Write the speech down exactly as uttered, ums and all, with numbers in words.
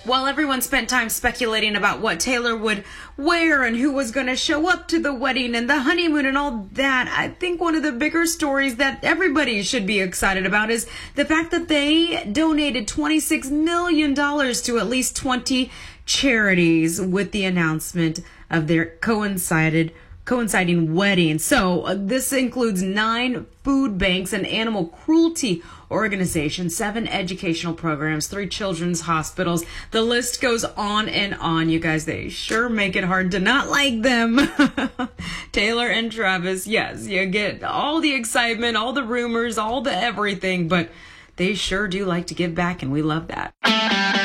While everyone spent time speculating about what Taylor would wear and who was going to show up to the wedding and the honeymoon and all that, I think one of the bigger stories that everybody should be excited about is the fact that they donated twenty-six million dollars to at least twenty charities with the announcement of their coincided coinciding wedding. So uh, this includes nine food banks and animal cruelty organizations, seven educational programs, three children's hospitals. The list goes on and on, you guys. They sure make it hard to not like them. Taylor and Travis, yes, you get all the excitement, all the rumors, all the everything, but they sure do like to give back, and we love that.